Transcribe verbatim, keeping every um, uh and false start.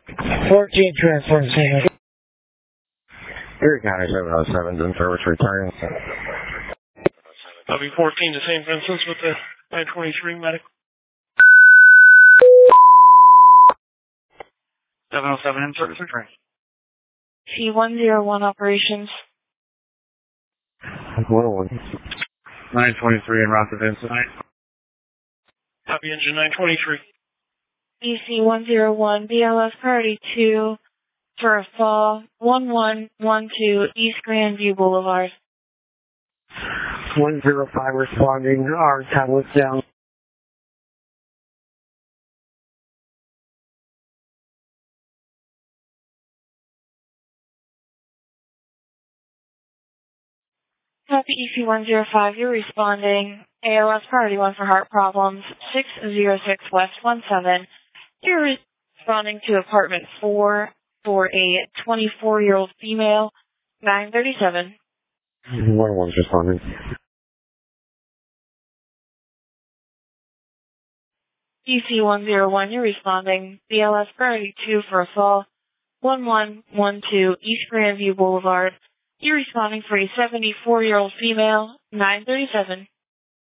fourteen transport signal. Erie County seven oh seven, in service return. I'll be fourteen to Saint Vincent's with the nine twenty-three medical. seven oh seven in service return. C one oh one operations. one oh one. nine twenty-three in Rock to Vincent. Copy engine nine twenty-three. B C one oh one, B L S priority two for a fall, one one one two East Grandview Boulevard. one oh five responding, our tablet's down. Copy E C one oh five, you're responding. A L S priority one for heart problems, six oh six West one seven. You're responding to apartment four for a twenty-four-year-old female, nine thirty-seven. one oh one's responding. E C one oh one, you're responding. B L S priority two for a fall, one one one two East Grandview Boulevard. You're responding for a seventy-four-year-old female, nine thirty-seven.